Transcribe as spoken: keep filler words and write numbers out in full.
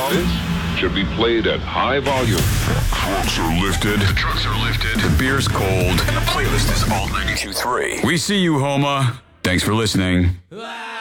This should be played at high volume. Trucks are lifted. The trucks are lifted. The beer's cold. And the playlist is all ninety-two point three. We see you, Homa. Thanks for listening.